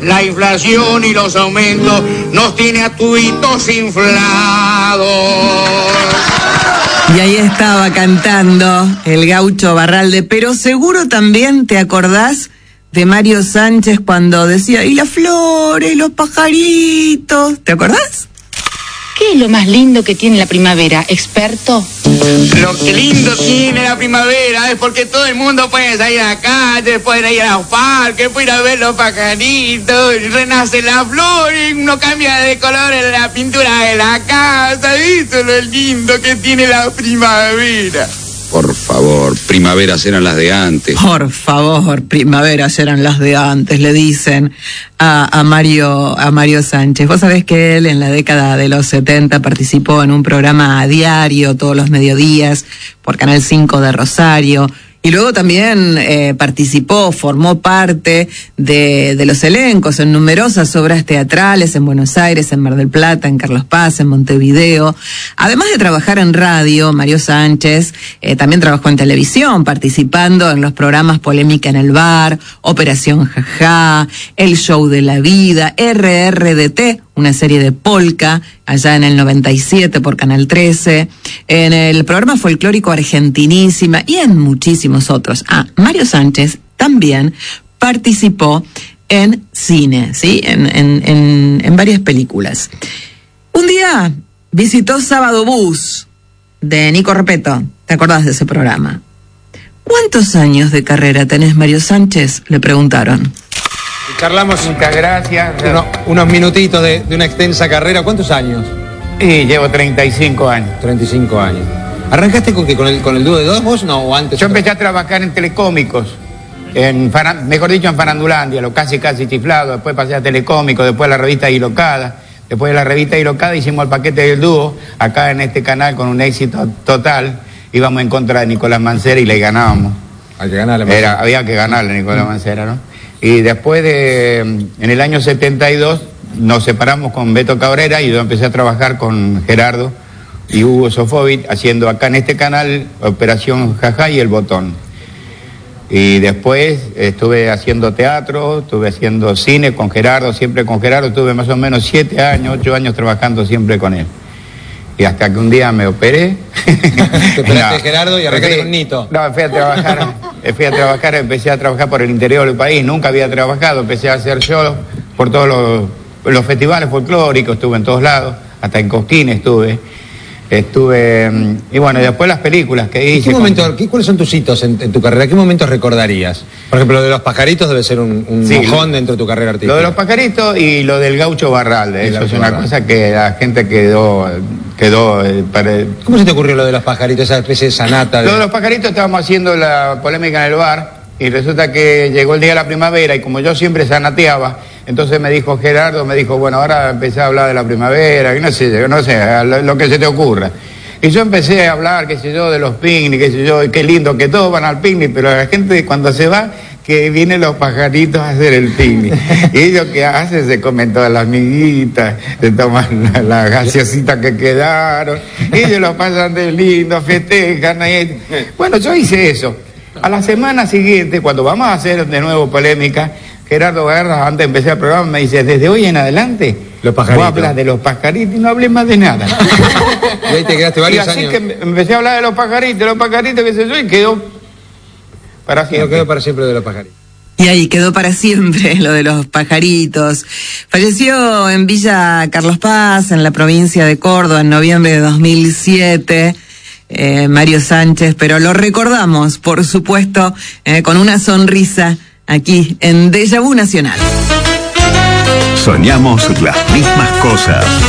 La inflación y los aumentos nos tiene a tuitos inflados. Y ahí estaba cantando el Gaucho Barralde, pero seguro también te acordás de Mario Sánchez cuando decía, y las flores, los pajaritos, ¿te acordás? ¿Qué es lo más lindo que tiene la primavera, experto? Lo que lindo tiene la primavera es porque todo el mundo puede salir a la calle, puede ir a los parques, puede ir a ver los pajaritos, renace la flor y uno cambia de color en la pintura de la casa. Eso es lo lindo que tiene la primavera. Por favor, primaveras eran las de antes. Por favor, primaveras eran las de antes, le dicen a Mario Sánchez. Vos sabés que él en la década de los 70 participó en un programa a diario, todos los mediodías, por Canal 5 de Rosario. Y luego también formó parte de los elencos en numerosas obras teatrales en Buenos Aires, en Mar del Plata, en Carlos Paz, en Montevideo. Además de trabajar en radio, Mario Sánchez también trabajó en televisión, participando en los programas Polémica en el Bar, Operación Jajá, El Show de la Vida, RRDT, una serie de polka, allá en el 97 por Canal 13, en el programa folclórico Argentinísima y en muchísimos otros. Mario Sánchez también participó en cine, ¿sí? En varias películas. Un día visitó Sábado Bus de Nico Repetto. ¿Te acordás de ese programa? ¿Cuántos años de carrera tenés, Mario Sánchez?, le preguntaron. Charlamos, muchas gracias. Unos minutitos de una extensa carrera. ¿Cuántos años? Llevo 35 años. 35 años. ¿Arrancaste con qué? ¿Con el dúo de dos vos? No, o antes. Yo empecé a trabajar en telecómicos, mejor dicho en Farandulandia, lo casi chiflado. Después pasé a telecómicos, después a la revista Ilocada. Después de la revista Ilocada hicimos el paquete del dúo, acá en este canal con un éxito total. Íbamos en contra de Nicolás Mancera y le ganábamos. Hay que ganarle. Había que ganarle a Nicolás Mancera, ¿no? Y después en el año 72 nos separamos con Beto Cabrera y yo empecé a trabajar con Gerardo y Hugo Sofovich haciendo acá en este canal Operación Jajá y El Botón. Y después estuve haciendo teatro, estuve haciendo cine con Gerardo, siempre con Gerardo, tuve más o menos 7 años, 8 años trabajando siempre con él. Y hasta que un día me operé. Te operaste, Gerardo, y arrancaste con Nito. No, fui a trabajar, empecé a trabajar por el interior del país, nunca había trabajado, empecé a hacer shows por todos los festivales folclóricos, estuve en todos lados, hasta en Cosquín estuve, y bueno, y después las películas que hice. ¿Cuáles son tus hitos en tu carrera? ¿Qué momentos recordarías? Por ejemplo, lo de los pajaritos debe ser un mojón dentro de tu carrera artística. Lo de los pajaritos y lo del Gaucho Barralde, eso es una cosa que la gente quedó ¿Cómo se te ocurrió lo de los pajaritos, esa especie de sanata? Lo de los pajaritos, estábamos haciendo la polémica en el bar y resulta que llegó el día de la primavera y como yo siempre sanateaba, entonces me dijo Gerardo, bueno, ahora empecé a hablar de la primavera, y no sé, lo que se te ocurra. Y yo empecé a hablar, qué sé yo, de los picnic, qué sé yo, y qué lindo que todos van al picnic, pero la gente cuando se va, que vienen los pajaritos a hacer el picnic. Y ellos que hacen, se comen todas las miguitas, se toman las gaseositas que quedaron, y ellos lo pasan de lindo, festejan. Bueno, yo hice eso. A la semana siguiente, cuando vamos a hacer de nuevo polémica, Gerardo Guerra, antes de empezar el programa, me dice, desde hoy en adelante, vos hablas de los pajaritos y no hables más de nada. Y ahí te quedaste varios años. Y así que empecé a hablar de los pajaritos, qué sé yo, y quedó para siempre. Quedó para siempre de los pajaritos. Y ahí quedó para siempre lo de los pajaritos. Falleció en Villa Carlos Paz, en la provincia de Córdoba, en noviembre de 2007. Mario Sánchez, pero lo recordamos, por supuesto, con una sonrisa aquí en Déjà Vu Nacional. Soñamos las mismas cosas.